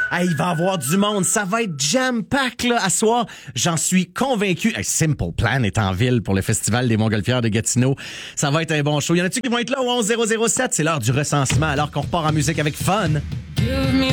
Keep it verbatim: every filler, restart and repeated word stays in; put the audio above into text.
Hey, il va y avoir du monde. Ça va être jam-pack, là, à soir. J'en suis convaincu. Hey, Simple Plan est en ville pour le Festival des Montgolfières de Gatineau. Ça va être un bon show. Y en a-tu qui vont être là au onze zéro zéro sept? C'est l'heure du recensement, alors qu'on repart en musique avec Fun.